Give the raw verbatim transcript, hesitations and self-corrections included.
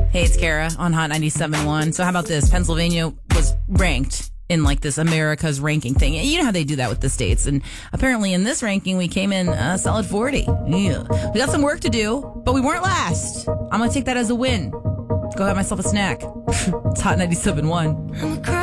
Hey, it's Kara on Hot ninety-seven point one. So how about this? Pennsylvania was ranked in like this America's ranking thing. You know how they do that with the states. And apparently in this ranking, we came in a solid forty. Yeah. We got some work to do, but we weren't last. I'm going to take that as a win. Go have myself a snack. It's Hot ninety-seven point one.